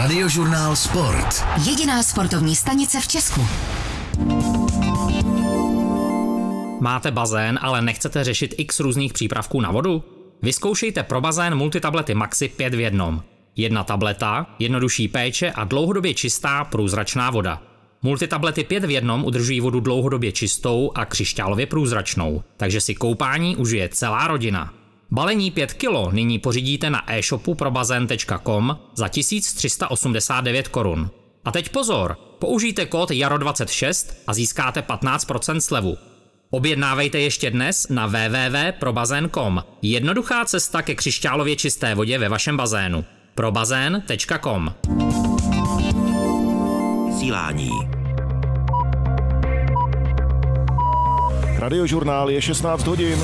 Radiožurnál Sport. Jediná sportovní stanice v Česku. Máte bazén, ale nechcete řešit x různých přípravků na vodu? Vyzkoušejte pro bazén multitablety Maxi 5 v 1. Jedna tableta, jednodušší péče a dlouhodobě čistá průzračná voda. Multitablety 5 v 1 udržují vodu dlouhodobě čistou a křišťálově průzračnou, takže si koupání užije celá rodina. Balení 5 kg nyní pořídíte na e-shopu probazén.com za 1389 korun. A teď pozor, použijte kód JARO26 a získáte 15% slevu. Objednávejte ještě dnes na www.probazén.com. Jednoduchá cesta ke křišťálově čisté vodě ve vašem bazénu. probazén.com. Vysílání. Radiožurnál je 16 hodin.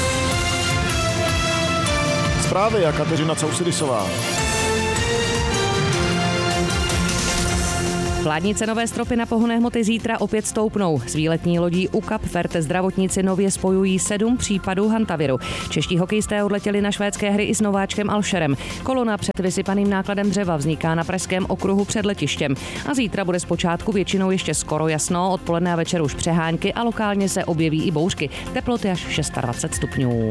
Zprávy a Kateřina Causidisová. Vládní cenové stropy na pohonné hmoty zítra opět stoupnou. S výletní lodí UCAP Verte zdravotníci nově spojují 7 případů hantaviru. Čeští hokejisté odletěli na švédské hry i s nováčkem Alšerem. Kolona před vysypaným nákladem dřeva vzniká na pražském okruhu před letištěm. A zítra bude zpočátku většinou ještě skoro jasno, odpoledne a večer už přehánky a lokálně se objeví i bouřky. Teploty až 26 stupňů.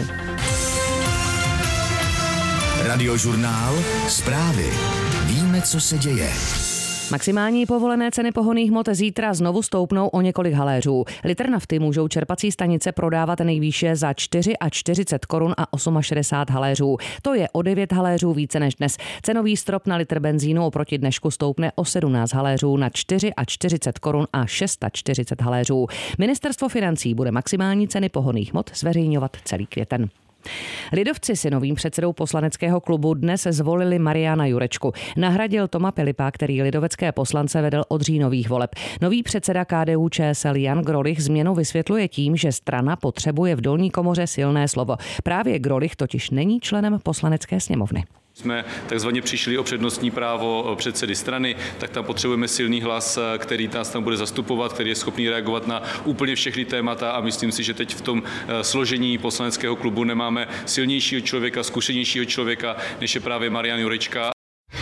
Radiožurnál Zprávy. Víme, co se děje. Maximální povolené ceny pohonných hmot zítra znovu stoupnou o několik haléřů. Litr nafty můžou čerpací stanice prodávat nejvýše za 44 korun a 68 haléřů. To je o 9 haléřů více než dnes. Cenový strop na litr benzínu oproti dnešku stoupne o 17 haléřů na 44 korun a 640 haléřů. Ministerstvo financí bude maximální ceny pohonných hmot zveřejňovat celý květen. Lidovci si novým předsedou poslaneckého klubu dnes zvolili Mariana Jurečku. Nahradil Toma Pilipa, který lidovecké poslance vedl od říjnových voleb. Nový předseda KDU-ČSL Jan Grolich změnu vysvětluje tím, že strana potřebuje v dolní komoře silné slovo. Právě Grolich totiž není členem poslanecké sněmovny. Jsme takzvaně přišli o přednostní právo předsedy strany, tak tam potřebujeme silný hlas, který nás tam bude zastupovat, který je schopný reagovat na úplně všechny témata a myslím si, že teď v tom složení poslaneckého klubu nemáme silnějšího člověka, zkušenějšího člověka, než je právě Marian Jurečka.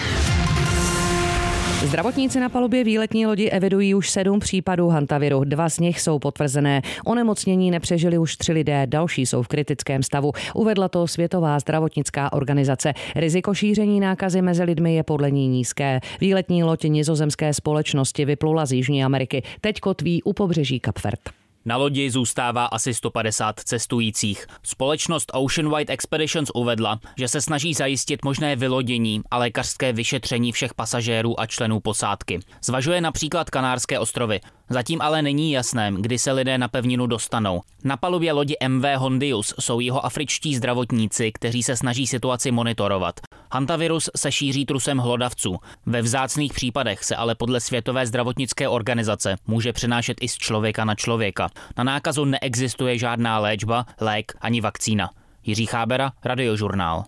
Zdravotníci na palubě výletní lodi evidují už 7 případů hantaviru. 2 z nich jsou potvrzené. Onemocnění nepřežili už 3 lidé, další jsou v kritickém stavu. Uvedla to Světová zdravotnická organizace. Riziko šíření nákazy mezi lidmi je podle ní nízké. Výletní loď nizozemské společnosti vyplula z Jižní Ameriky. Teď kotví u pobřeží Kap Vert. Na lodi zůstává asi 150 cestujících. Společnost Ocean Wide Expeditions uvedla, že se snaží zajistit možné vylodění a lékařské vyšetření všech pasažérů a členů posádky. Zvažuje například Kanárské ostrovy. Zatím ale není jasné, kdy se lidé na pevninu dostanou. Na palubě lodi MV Hondius jsou jihoafričtí zdravotníci, kteří se snaží situaci monitorovat. Hantavirus se šíří trusem hlodavců. Ve vzácných případech se ale podle Světové zdravotnické organizace může přenášet i z člověka na člověka. Na nákazu neexistuje žádná léčba, lék ani vakcína. Jiří Chábera, Radiožurnál.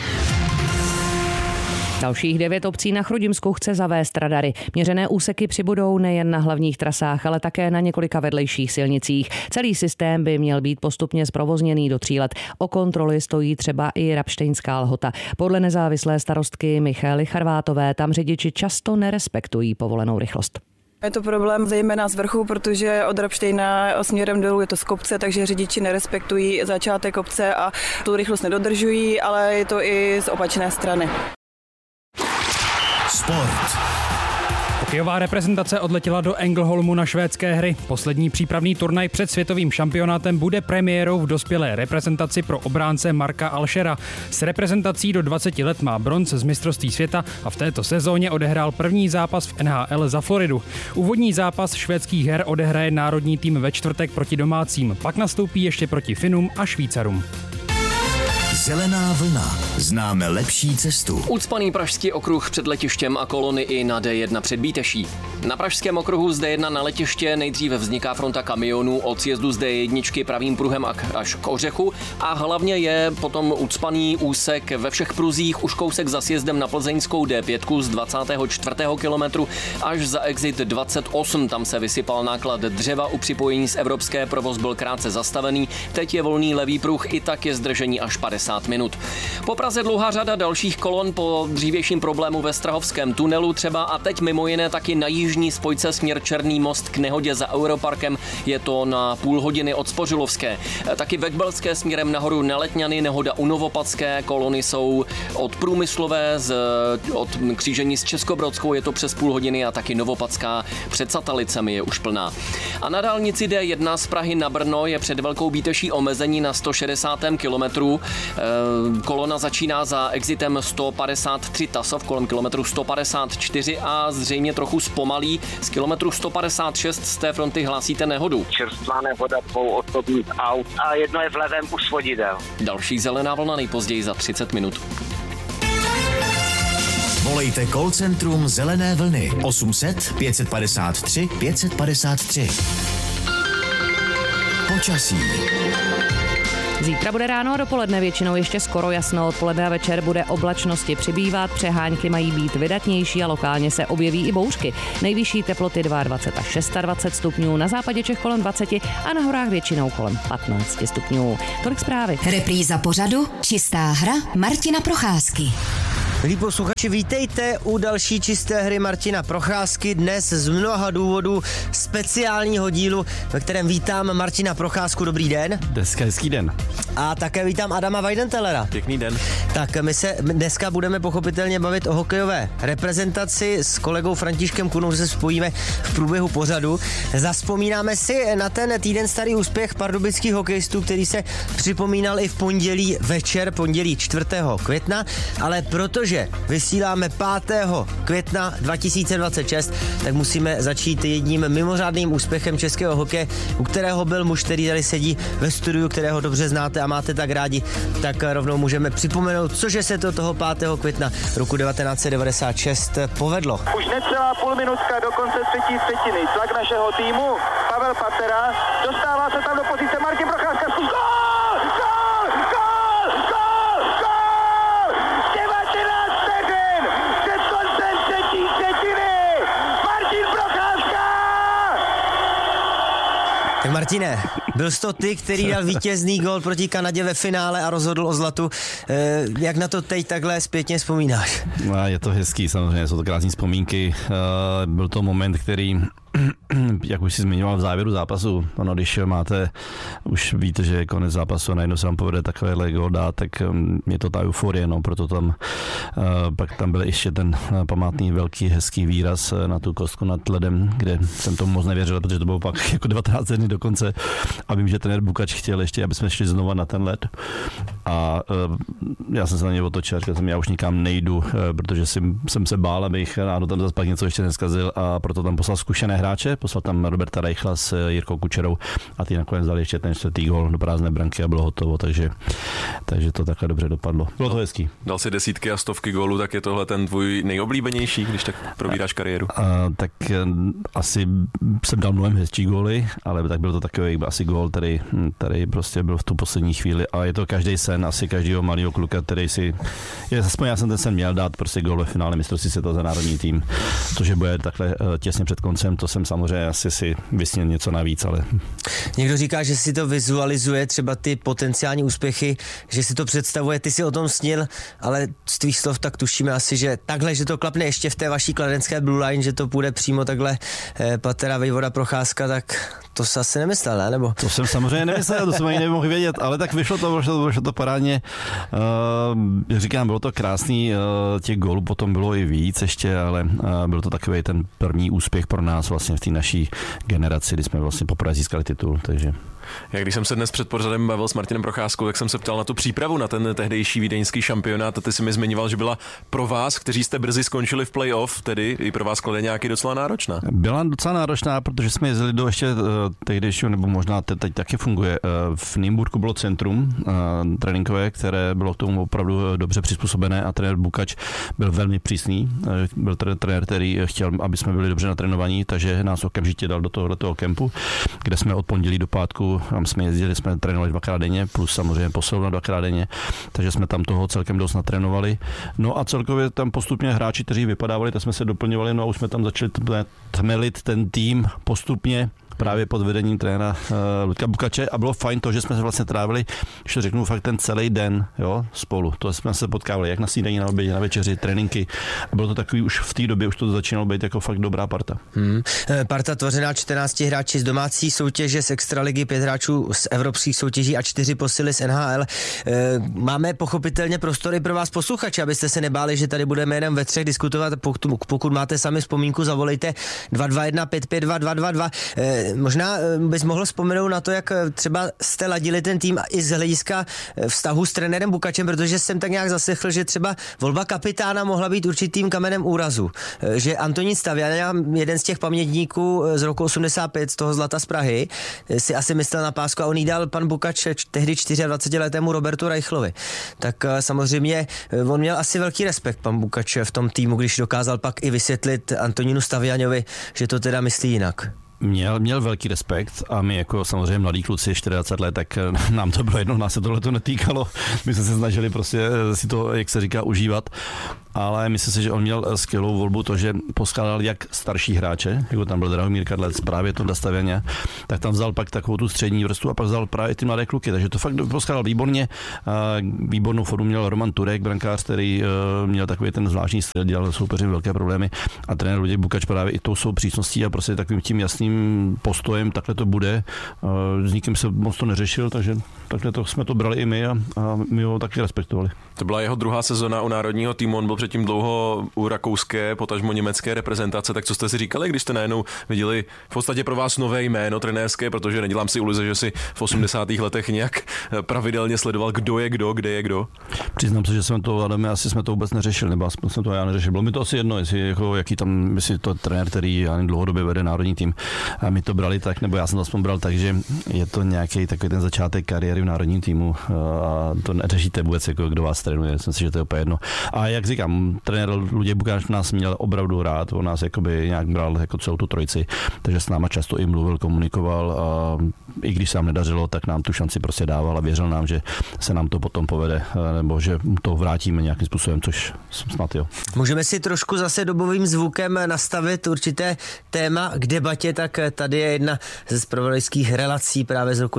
Dalších 9 obcí na Chrudimsku chce zavést radary. Měřené úseky přibudou nejen na hlavních trasách, ale také na několika vedlejších silnicích. Celý systém by měl být postupně zprovozněný do 3 let. O kontroly stojí třeba i Rabštejnská Lhota. Podle nezávislé starostky Michaely Charvátové tam řidiči často nerespektují povolenou rychlost. Je to problém zejména z vrchu, protože od Rabštejna směrem dolů je to z kopce, takže řidiči nerespektují začátek kopce a tu rychlost nedodržují, ale je to i z opačné strany. Sport. Hokejová reprezentace odletěla do Ängelholmu na švédské hry. Poslední přípravný turnaj před světovým šampionátem bude premiérou v dospělé reprezentaci pro obránce Marka Alšera. S reprezentací do 20 let má bronz z mistrovství světa a v této sezóně odehrál první zápas v NHL za Floridu. Úvodní zápas švédských her odehraje národní tým ve čtvrtek proti domácím, pak nastoupí ještě proti Finům a Švýcarům. Zelená vlna. Známe lepší cestu. Ucpaný pražský okruh před letištěm a kolony i na D1 před Bíteší. Na pražském okruhu z D1 na letiště nejdříve vzniká fronta kamionů od sjezdu z D1 pravým pruhem až k Ořechu a hlavně je potom ucpaný úsek ve všech pruzích, už kousek za sjezdem na plzeňskou D5 z 24. kilometru až za exit 28. Tam se vysypal náklad dřeva, u připojení z evropské provoz byl krátce zastavený, teď je volný levý pruh, i tak je zdržení až 50 60 minut. Po Praze dlouhá řada dalších kolon po dřívějším problému ve Strahovském tunelu třeba a teď mimo jiné taky na jižní spojce směr Černý most k nehodě za Europarkem. Je to na půl hodiny od Spořilovské. Taky ve Kbelské směrem nahoru na Letňany, nehoda u Novopatské. Kolony jsou od Průmyslové, od křížení s Českobrodskou je to přes půl hodiny a taky Novopatská před Satalicemi je už plná. A na dálnici D1 z Prahy na Brno je před Velkou Bíteší omezení na 160. kilometru. Kolona začíná za exitem 153 Tasov kolem kilometru 154 a zřejmě trochu zpomalí. Z kilometru 156 z té fronty hlásíte nehodu. Čerstvá nehoda 2 osobních aut a jedno je v levém u svodidel. Další zelená vlna nejpozději za 30 minut. Volejte call centrum Zelené vlny 800 553 553. Počasí. Zítra bude ráno a dopoledne většinou ještě skoro jasno, odpoledne a večer bude oblačnosti přibývat, přehánky mají být vydatnější a lokálně se objeví i bouřky. Nejvyšší teploty 22 až 26 stupňů, na západě Čech kolem 20 a na horách většinou kolem 15 stupňů. Tolik zprávy. Repríza pořadu Čistá hra Martina Procházky. Milí posluchači, vítejte u další čisté hry Martina Procházky. Dnes z mnoha důvodů speciálního dílu, ve kterém vítám Martina Procházku. Dobrý den. Hezký den. A také vítám Adama Weidentellera. Pěkný den. Tak my se dneska budeme pochopitelně bavit o hokejové reprezentaci. S kolegou Františkem Kunou se spojíme v průběhu pořadu. Zazpomínáme si na ten týden starý úspěch pardubických hokejistů, který se připomínal i v pondělí večer, pondělí 4. května, ale protože vysíláme 5. května 2026, tak musíme začít jedním mimořádným úspěchem českého hokeje, u kterého byl muž, který tady sedí ve studiu, kterého dobře znáte a máte tak rádi, tak rovnou můžeme připomenout, cože se to toho 5. května roku 1996 povedlo. Už necelá půlminutka do konce třetí třetiny. Tlak našeho týmu, Pavel Patera, dostává se tam do pozice Martin Procházka. Tak Martine, byl jsi to ty, který dal vítězný gól proti Kanadě ve finále a rozhodl o zlatu. Jak na to teď takhle zpětně vzpomínáš? Je to hezký, samozřejmě, jsou to krásné vzpomínky. Byl to moment, který, jak už si zmiňoval v závěru zápasu, ono, když máte, už víte, že je konec zápasu a najednou se vám povede takovéhle gól dát, tak je to ta euforie, no, proto tam, pak tam byl ještě ten památný velký hezký výraz na tu kostku nad ledem, kde jsem tomu moc nevěřil, protože to bylo pak jako 19 dní do konce a vím, že trenér Bukač chtěl ještě, aby jsme šli znova na ten led a já jsem se na něj otočil, říkal jsem, já už nikam nejdu, protože jsem se bál, abych ráno tam zase pak něco ještě neskazil a proto tam poslal zkušené hráče, poslal tam Roberta Reichla s Jirkou Kučerou a ty nakonec dali ještě ten 4. gól do prázdné branky a bylo hotovo, takže to takhle dobře dopadlo. Bylo to hezký. Dal si desítky a stovky gólů, tak je tohle ten tvůj nejoblíbenější, když tak probíráš kariéru? Tak asi jsem dal mnohem hezčí góly, ale tak byl to takový asi gól, který prostě byl v tu poslední chvíli a je to každý sen, asi každého malého kluka, který si, aspoň já jsem ten sen měl dát prostě gól ve finále mistrovství světa za národní tým, to, že bude takhle těsně před koncem, to jsem samozřejmě asi si vysnil něco navíc, ale... Někdo říká, že si to vizualizuje, třeba ty potenciální úspěchy, že si to představuje, ty si o tom snil, ale z tvých slov tak tušíme asi, že takhle, že to klapne ještě v té vaší kladenské Blue Line, že to půjde přímo takhle Patera, Vejvoda, Procházka, tak to se asi nemyslel, ne? Nebo... To jsem samozřejmě nemyslel, to jsem ani nemohl vědět, ale tak vyšlo to parádně. Říkám, bylo to krásný, těch gólů potom bylo i víc ještě, ale byl to takový ten první úspěch pro nás vlastně v té naší generaci, kdy jsme vlastně poprvé získali titul, takže... Jak když jsem se dnes před pořadem bavil s Martinem Procházkou, tak jsem se ptal na tu přípravu na ten tehdejší vídeňský šampionát a ty si mi zmiňoval, že byla pro vás, kteří jste brzy skončili v playoff, tedy i pro vás Kladeňáky docela náročná. Byla docela náročná, protože jsme jezdili do ještě tehdejšího, nebo možná teď taky funguje. V Nymburku bylo centrum tréninkové, které bylo k tomu opravdu dobře přizpůsobené a trenér Bukač byl velmi přísný. Byl trenér, který chtěl, aby jsme byli dobře natrénovaní, takže nás okamžitě dal do tohoto kempu, kde jsme od pondělí do pátku tam jsme jezdili, jsme trénovali 2krát denně, plus samozřejmě posilovna 2krát denně, takže jsme tam toho celkem dost natrénovali. No a celkově tam postupně hráči, kteří vypadávali, tak jsme se doplňovali, no a už jsme tam začali tmelit ten tým postupně právě pod vedením trenéra Luďka Bukače a bylo fajn to, že jsme se vlastně trávili, když to řeknu, fakt ten celý den, jo, spolu. To jsme se potkávali jak na snídani, na obědě, na večeři, tréninky. A bylo to takový už v té době, už to začínalo být jako fakt dobrá parta. Parta tvořená 14 hráči z domácí soutěže, z extraligy, 5 hráčů z evropských soutěží a 4 posily z NHL. Máme pochopitelně prostory pro vás posluchače, abyste se nebáli, že tady budeme jenom ve třech diskutovat. Pokud máte sami vzpomínku, zavolejte 221 552 222. Možná bys mohl vzpomenout na to, jak třeba jste ladili ten tým i z hlediska vztahu s trenérem Bukačem, protože jsem tak nějak zaslechl, že třeba volba kapitána mohla být určitým kamenem úrazu. Že Antonín Stavian, jeden z těch pamětníků z roku 85, z toho Zlata z Prahy, si asi myslel na pásku a on jí dal pan Bukač tehdy 24letému Robertu Reichlovi. Tak samozřejmě on měl asi velký respekt, pan Bukač, v tom týmu, když dokázal pak i vysvětlit Antonínu Stavianovi, že to teda myslí jinak. Měl velký respekt a my jako samozřejmě mladí kluci, 24 let, tak nám to bylo jedno, nás se tohle to netýkalo. My jsme se snažili prostě si to, jak se říká, užívat. Ale myslím si, že on měl skvělou volbu to, že poskládal jak starší hráče, jako tam byl Drahomír Kadlec, právě to Stavěně, tak tam vzal pak takovou tu střední vrstvu a pak vzal právě ty mladé kluky, takže to fakt poskládal výborně. Výbornou formu měl Roman Turek, brankář, který měl takový ten zvláštní styl, dělal soupeři velké problémy a trenér Luděk Bukač právě i tou svou přísností a prostě takovým tím jasným postojem, takhle to bude. S nikým se moc to neřešil, takže takhle to jsme to brali i my a my ho taky respektovali. To byla jeho druhá sezona u národního týmu, on byl předtím dlouho u rakouské, potažmo německé reprezentace, tak co jste si říkali, když jste najednou viděli v podstatě pro vás nové jméno trenérské, protože nedělám si iluze, že si v 80. letech nějak pravidelně sledoval, kdo je kdo, kde je kdo. Přiznám se, že jsme to, Adame, asi jsme to vůbec neřešili, nebo aspoň jsem to já neřešil. Bylo mi to asi jedno, jestli jako, jaký tam, jestli to trenér, který dlouhodobě vede národní tým, a my to brali tak, nebo já jsem to aspoň bral tak, že je to nějaký takový ten začátek kariéry v národním týmu a to neřešíte vůbec, jako kdo vás trénuje, myslím si, že to je úplně jedno. A jak říkám, trenér Luděk Bukač nás měl opravdu rád, on nás jakoby nějak bral jako celou tu trojici, takže s náma často i mluvil, komunikoval a i když se nám nedařilo, tak nám tu šanci prostě dával a věřil nám, že se nám to potom povede, nebo že to vrátíme nějakým způsobem, což snad jo. Můžeme si trošku zase dobovým zvukem nastavit určité téma k debatě, tak tady je jedna ze zpravodajských relací právě z roku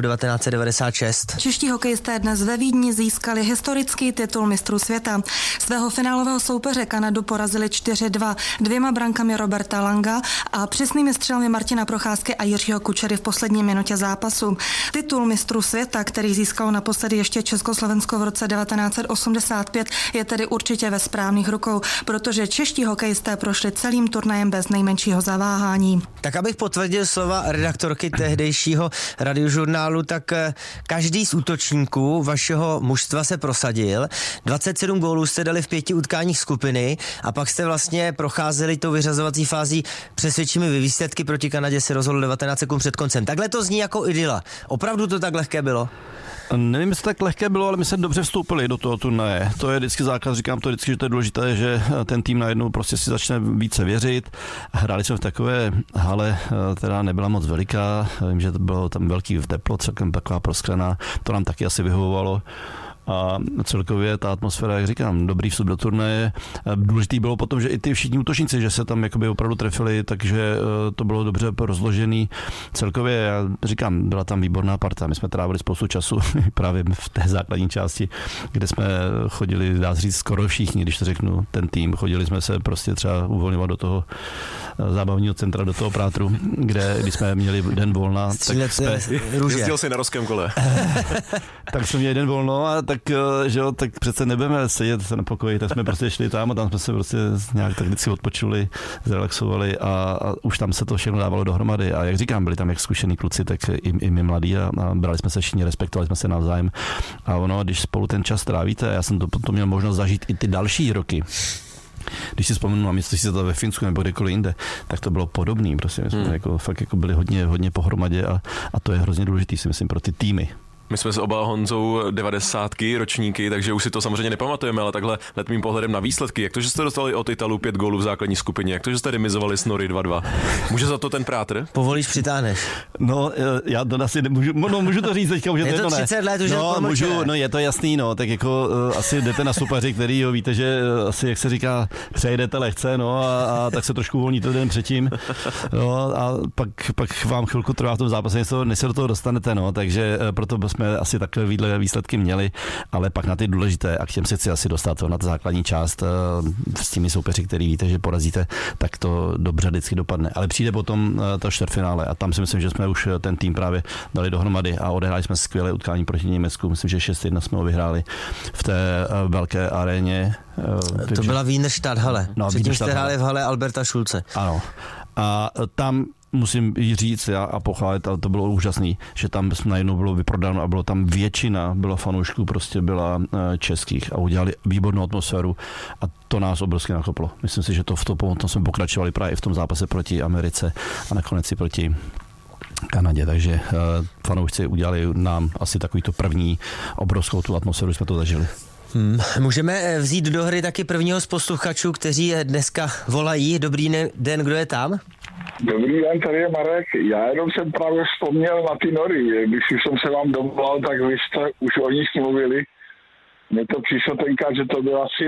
1996. Čeští hokejisté dnes ve Vídni získali historický titul mistrů světa. Svého finálového soupeře Kanadu porazili 4-2 2 brankami Roberta Langa a přesnými střelami Martina Procházky a Jiřího Kučery v poslední minutě zápasu. Titul mistrů světa, který získal naposledy ještě Československo v roce 1985, je tedy určitě ve správných rukou, protože čeští hokejisté prošli celým turnajem bez nejmenšího zaváhání. Tak abych potvrdil slova redaktorky tehdejšího radiožurnálu, tak každý z útočníků vašeho mužstva se prosadil. 27 gólů jste dali v 5 utkáních skupiny a pak jste vlastně procházeli tou vyřazovací fází přesvědčivými výsledky. Proti Kanadě se rozhodl 19 sekund před koncem. Takhle to zní jako idyla. Opravdu to tak lehké bylo? Nevím, jestli tak lehké bylo, ale my jsme dobře vstoupili do toho turnaje. To je vždycky základ, říkám to vždycky, že to je důležité, že ten tým najednou prostě si začne více věřit. Hráli jsme v takové hale, která nebyla moc veliká, vím, že to bylo tam velký teplo, celkem taková prosklená, to nám taky asi vyhovovalo. A celkově ta atmosféra, jak říkám, dobrý vstup do turnaje. Důležitý bylo potom, že i ty všichni útočníci, že se tam jakoby opravdu trefili, takže to bylo dobře rozložený. Celkově, já říkám, byla tam výborná parta. My jsme trávili spoustu času právě v té základní části, kde jsme chodili, dá se říct, skoro všichni, když to řeknu, ten tým. Chodili jsme se prostě třeba uvolňovat do toho zábavního centra, do toho Prátru, když jsme měli den volna. Jezdil si na rozkém kole. Tak jsme měli den volno a tak přece nebudeme sedět na pokoji, tak jsme prostě šli tam a tam jsme se prostě nějak tak vždycky odpočuli, zrelaxovali a už tam se to všechno dávalo dohromady. A jak říkám, byli tam jak zkušení kluci, tak i my mladí a brali jsme se všichni, respektovali jsme se navzájem. A ono, když spolu ten čas trávíte, já jsem to měl možnost zažít i ty další roky. Když si vzpomenu na místo, si to ve Finsku nebo kdekoliv jinde, tak to bylo podobný. Prostě my jsme fakt byli hodně pohromadě a to je hrozně důležitý, si myslím, pro ty týmy. My jsme s oba Honzou 90 ročníky, takže už si to samozřejmě nepamatujeme, ale takhle letmým pohledem na výsledky. Jak to, že jste dostali od Italů 5 gólů v základní skupině? Jak to, že jste remizovali s Nory 2-2? Může za to ten Prátr? Povolíš, přitáhneš. No, já to asi nemůžu, můžu to říct teďka, už je to 30 let, už no, můžu, no je to jasný, no, tak jako asi jdete na soupeři, který jo, víte, že asi, jak se říká, přejedete lehce, no, a tak se trošku uvolníte den předtím, no, a pak vám chvilku trvá v tom zápase, než se do toho dostanete, no, takže proto jsme asi takové výsledky měli, ale pak na ty důležité, a k těm se chci asi dostat, na ta základní část s těmi soupeři, který víte, že porazíte, tak to dobře vždycky dopadne. Ale přijde potom to čtvrtfinále a tam si myslím, že jsme už ten tým právě dali dohromady a odehráli jsme skvělé utkání proti Německu. Myslím, že 6-1 jsme ho vyhráli v té velké aréně. To byla Wiener Stadthalle. No, předtím jste hráli v hale Alberta Schulze. Ano. A tam musím říct a pochválit, ale to bylo úžasný, že tam najednou bylo vyprodáno a bylo tam většina, bylo fanoušků, prostě byla českých a udělali výbornou atmosféru a to nás obrovsky nakoplo. Myslím si, že to v tom jsme pokračovali právě i v tom zápase proti Americe a nakonec i proti Kanadě, takže fanoušci udělali nám asi takovýto první obrovskou tu atmosféru, jsme to zažili. Můžeme vzít do hry taky prvního z posluchačů, kteří dneska volají. Dobrý den, kdo je tam? Dobrý den, tady je Marek. Já jenom jsem právě vzpomněl na ty Nory. Když jsem se vám dovolal, tak vy jste už o nich mluvili. Mně to přišlo tenkrát, že to byl asi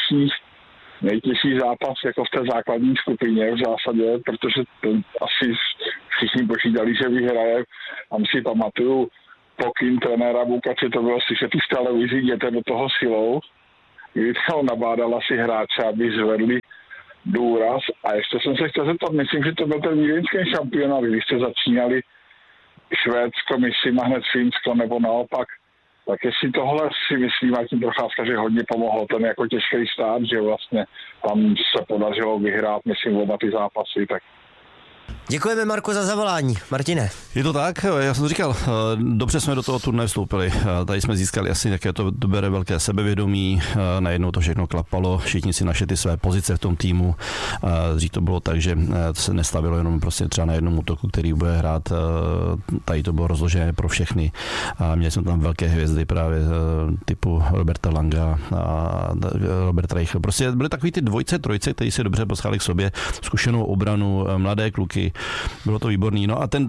nejtěžší zápas jako v té základní skupině v zásadě, protože to asi všichni počítali, že vyhraje. Tam si pamatuju pokyn trenéra Bukače, to bylo slyšet v televizi, jděte do toho silou, kdy to nabádal asi hráče, aby zvedli důraz. A ještě jsem se chtěl zeptat, myslím, že to byl ten vídeňský šampionát, když jste začínali Švédsko, myslím, a hned Finsko, nebo naopak. Tak jestli tohle si myslí Martin Procházka, že hodně pomohlo ten jako těžký stát, že vlastně tam se podařilo vyhrát, myslím, oba ty zápasy, tak. Děkujeme, Marko, za zavolání. Martine. Je to tak, já jsem říkal, dobře jsme do toho turnaje vstoupili. Tady jsme získali asi nějaké to bere velké sebevědomí, najednou to všechno klapalo, všichni si našli ty své pozice v tom týmu. Dřív to bylo tak, že se nestavilo jenom prostě třeba na jednom útoku, který bude hrát, tady to bylo rozložené pro všechny. Měli jsme tam velké hvězdy právě typu Roberta Langa a Robert Reichel. Prostě byly takový ty dvojce, trojce, kteří se dobře poschali k sobě, zkušenou obranu, mladé kluky. Bylo to výborný. No a ten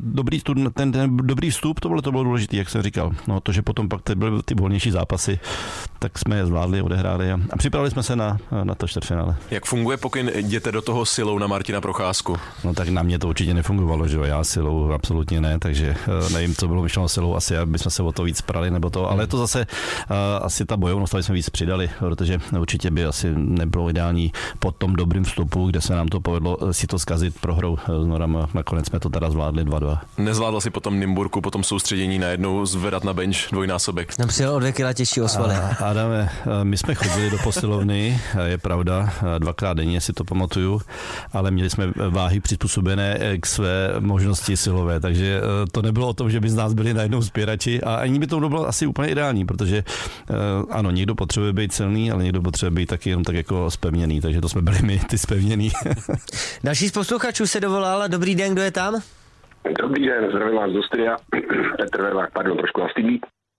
dobrý vstup, to bylo důležité, jak jsem říkal. No to, že potom pak byly ty volnější zápasy, tak jsme je zvládli, odehráli a připravili jsme se na to čtvrtfinále. Jak funguje pokyn jděte do toho silou na Martina Procházku? No tak na mě to určitě nefungovalo, že jo, já silou absolutně ne, takže nevím, co bylo myšleno silou, asi aby jsme se o to víc prali nebo to, ale to zase asi ta bojovnost, jsme víc přidali, protože určitě by asi nebylo ideální po tom dobrým vstupu, kde se nám to povedlo si to zkazit prohrou s Norama. Nakonec jsme to teda zvládli 2-2. Nezvládl si potom Nymburku, potom soustředění najednou zvedat na bench dvojnásobek. Tam přijel o 2 kila těžší osvaly. Adame, my jsme chodili do posilovny, je pravda, 2krát denně si to pamatuju, ale měli jsme váhy přizpůsobené k své možnosti silové, takže to nebylo o tom, že by z nás byli najednou spěrači a ani by to bylo asi úplně ideální, protože ano, někdo potřebuje být silný, ale někdo potřebuje být taky jenom tak jako spevněný, takže to jsme byli my, ty spevněný. Další z posluchačů se dovolal. Dobrý den, kdo je tam? Dobrý den, zdravím vás do studia. Petr Vervák, trošku nastydlý.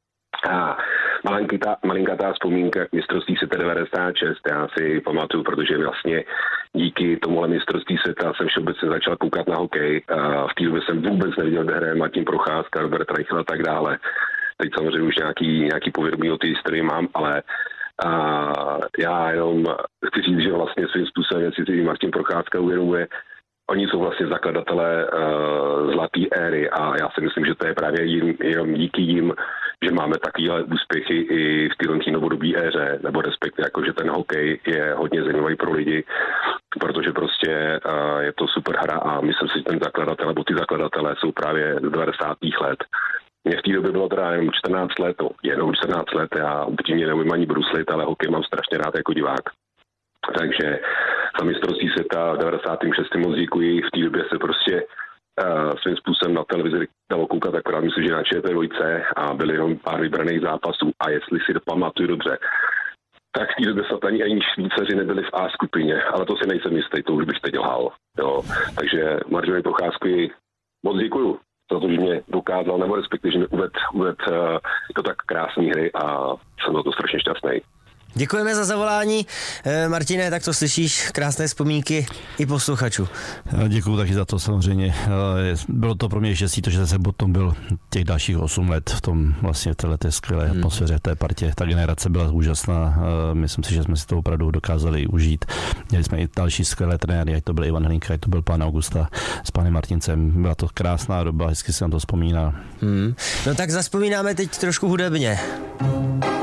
A malinkatá vzpomínka k mistrovství světa 96. Já si pamatuju, protože vlastně díky tomuhle mistrovství světa jsem všeobecně začal koukat na hokej. A v té době jsem vůbec neviděl, kde hraje Martin Procházka, Robert Reichel a tak dále. Teď samozřejmě už nějaký povědomí o té historii mám, ale já jenom chci říct, že vlastně svým způsobem si Martin Procházka uvědomuje, oni jsou vlastně zakladatelé zlaté éry a já si myslím, že to je právě jenom díky jim, že máme takovéhle úspěchy i v této novodobé éře, nebo respektive jako, že ten hokej je hodně zajímavý pro lidi, protože prostě je to super hra a myslím si, že ten zakladatel, nebo ty zakladatelé jsou právě z 90. let. Mně v té době bylo teda jenom 14 let, já upřímně neumím ani bruslit, ale hokej mám strašně rád jako divák. Takže za mistrovství světa v 96. moc děkuji. V té době se prostě svým způsobem na televizi dalo koukat, akorát myslím, že na ČT2 a byly jenom pár vybraných zápasů a jestli si pamatuju dobře, tak v té době snad ani Švýcaři nebyli v A skupině, ale to si nejsem jistý, to už bych teď lhal. Jo. Takže Martinovi Procházkovi moc děkuju. za to, že mě dokázal, nebo respektive, že mi uved to tak krásné hry a jsem za to strašně šťastný. Děkujeme za zavolání. Martine, tak to slyšíš, krásné vzpomínky i posluchačů. Děkuju taky za to samozřejmě. Bylo to pro mě štěstí, to, že jsem potom byl těch dalších 8 let v tom vlastně v této skvělé atmosféře, v té partě. Ta generace byla úžasná. Myslím si, že jsme si to opravdu dokázali užít. Měli jsme i další skvělé trenéry, ať to byl Ivan Hlinka, ať to byl pán Augusta s panem Martincem. Byla to krásná doba, hezky se nám to vzpomíná. No tak zazpomínáme teď trošku hudebně.